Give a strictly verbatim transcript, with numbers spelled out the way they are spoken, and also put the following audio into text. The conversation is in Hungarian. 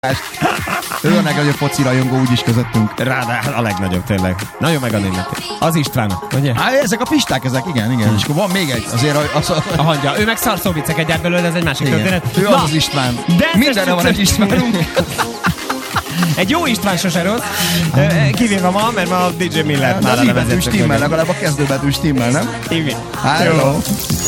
Ő a legnagyobb foci rajongó úgyis közöttünk. Ráadásul a legnagyobb tényleg. Nagyon megadni neki. Az István, ugye? Hát ezek a pisták, ezek, igen, igen. Hmm. És akkor van még egy, azért az, az, a hangja. Ő meg szarszó vicceket gyárt belőle, ez egy másik igen. történet. Ő az az István. Mindenre van egy Istvánunk. Egy jó István sose rossz. Kivéve ma, mert ma a dé dzsé Millert már levezettük. Az íbetű stimmel, legalább a kezdőbetű stimmel, nem? Igen. Hello.